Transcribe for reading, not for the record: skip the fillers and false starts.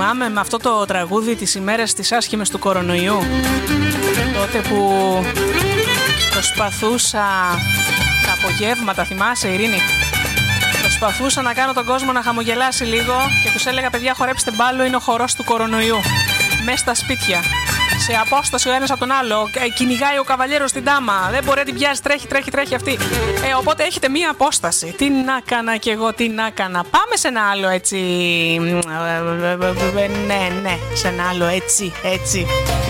θυμάμαι με αυτό το τραγούδι τις ημέρες της άσχημες του κορονοϊού. Τότε που προσπαθούσα τα απογεύματα, θυμάσαι Ειρήνη? Προσπαθούσα να κάνω τον κόσμο να χαμογελάσει λίγο και τους έλεγα παιδιά χορέψτε μπάλο, είναι ο χορός του κορονοϊού. Μες στα σπίτια, σε απόσταση ο ένας από τον άλλο, κυνηγάει ο καβαλιέρος στην τάμα, δεν μπορεί να την πιάσει, τρέχει αυτή. Οπότε έχετε μία απόσταση. Τι να κάνα κι εγώ, τι να κάνα. Πάμε σε ένα άλλο έτσι. Ναι, σε ένα άλλο έτσι.